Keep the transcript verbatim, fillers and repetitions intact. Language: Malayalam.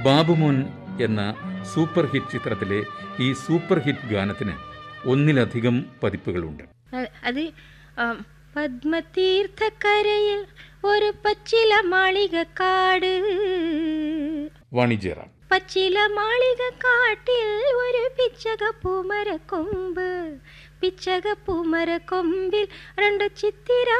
ബാബുമോൻ എന്ന സൂപ്പർ ഹിറ്റ് ചിത്രത്തിലെ ഈ സൂപ്പർ ഹിറ്റ് ഗാനത്തിന് ഒന്നിലധികം പതിപ്പുകളുണ്ട്. അത് പത്മതീർത്ഥക്കരയിൽ ഒരു പച്ചില മാളിക കാട്, വാണിജ്യറാം. പച്ചില മാളിക കാട്ടിൽ ഒരു പിച്ചക പൂമര കൊമ്പ്, പിച്ചക പൂമര കൊമ്പിൽ രണ്ട് ചിത്തിര